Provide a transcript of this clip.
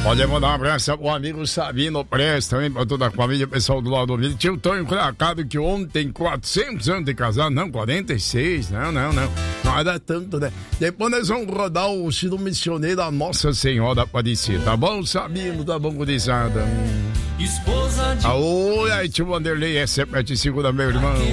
Pode mandar um abraço pro amigo Sabino Prestes, também pra toda a família, pessoal do lado do vídeo. Tio Tonho Cracado, que ontem 400 anos de casado, não, 46, não. Não era tanto, né? Depois nós vamos rodar o estilo missioneiro da Nossa Senhora Aparecida, tá bom, Sabino? Tá bom, gurizada? Esposa de... Oi, aí, tio Vanderlei, essa é pra te segurar, meu irmão.